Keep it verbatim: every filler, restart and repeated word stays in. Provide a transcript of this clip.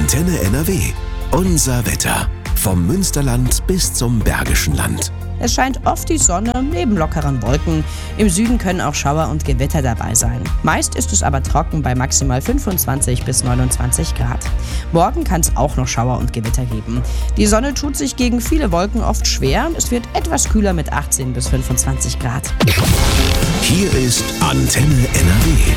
Antenne N R W. Unser Wetter. Vom Münsterland bis zum Bergischen Land. Es scheint oft die Sonne neben lockeren Wolken. Im Süden können auch Schauer und Gewitter dabei sein. Meist ist es aber trocken bei maximal fünfundzwanzig bis neunundzwanzig Grad. Morgen kann es auch noch Schauer und Gewitter geben. Die Sonne tut sich gegen viele Wolken oft schwer. Es wird etwas kühler mit achtzehn bis fünfundzwanzig Grad. Hier ist Antenne N R W.